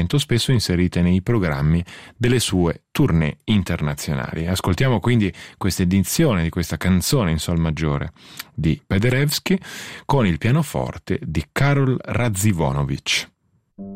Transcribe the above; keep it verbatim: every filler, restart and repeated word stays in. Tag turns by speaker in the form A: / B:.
A: momento spesso inserite nei programmi delle sue tournée internazionali. Ascoltiamo quindi questa edizione di questa canzone in sol maggiore di Paderewski con il pianoforte di Karol Radzivonovich.